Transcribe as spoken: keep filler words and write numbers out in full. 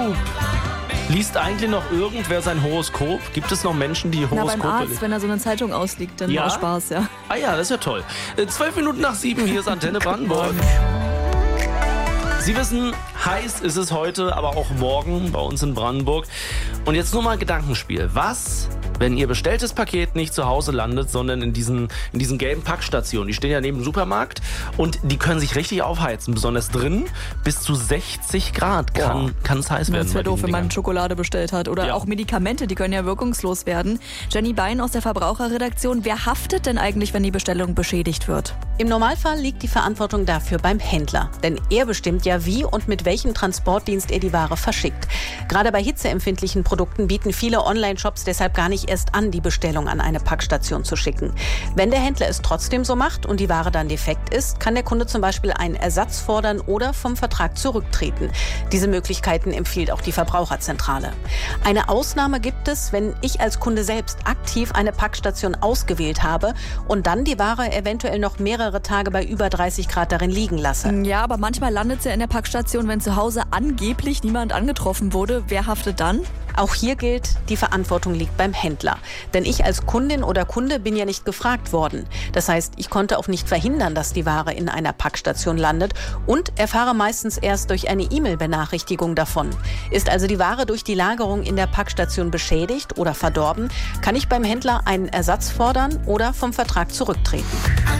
Liest eigentlich noch irgendwer sein Horoskop? Gibt es noch Menschen, die Horoskope... Na, beim Arzt, wenn er so eine Zeitung ausliegt, dann ja? aus Spaß, ja. Ah ja, das ist ja toll. Äh, Zwölf Minuten nach sieben, hier ist Antenne Brandenburg. Sie wissen, heiß ist es heute, aber auch morgen bei uns in Brandenburg. Und jetzt nur mal ein Gedankenspiel. Was, wenn Ihr bestelltes Paket nicht zu Hause landet, sondern in diesen, in diesen gelben Packstationen? Die stehen ja neben dem Supermarkt und die können sich richtig aufheizen. Besonders drin bis zu sechzig Grad kann, kann es heiß werden. Das wäre doof, wenn man Schokolade bestellt hat. Oder ja. auch Medikamente, die können ja wirkungslos werden. Jenny Bein aus der Verbraucherredaktion. Wer haftet denn eigentlich, wenn die Bestellung beschädigt wird? Im Normalfall liegt die Verantwortung dafür beim Händler. Denn er bestimmt ja, wie und mit welchem Transportdienst er die Ware verschickt. Gerade bei hitzeempfindlichen Produkten bieten viele Online-Shops deshalb gar nicht erst an, die Bestellung an eine Packstation zu schicken. Wenn der Händler es trotzdem so macht und die Ware dann defekt ist, kann der Kunde zum Beispiel einen Ersatz fordern oder vom Vertrag zurücktreten. Diese Möglichkeiten empfiehlt auch die Verbraucherzentrale. Eine Ausnahme gibt es, wenn ich als Kunde selbst aktiv eine Packstation ausgewählt habe und dann die Ware eventuell noch mehrere Tage bei über dreißig Grad darin liegen lasse. Ja, aber manchmal landet sie ja in der Packstation, wenn zu Hause angeblich niemand angetroffen wurde. Wer haftet dann? Auch hier gilt, die Verantwortung liegt beim Händler. Denn ich als Kundin oder Kunde bin ja nicht gefragt worden. Das heißt, ich konnte auch nicht verhindern, dass die Ware in einer Packstation landet und erfahre meistens erst durch eine E-Mail-Benachrichtigung davon. Ist also die Ware durch die Lagerung in der Packstation beschädigt oder verdorben, kann ich beim Händler einen Ersatz fordern oder vom Vertrag zurücktreten.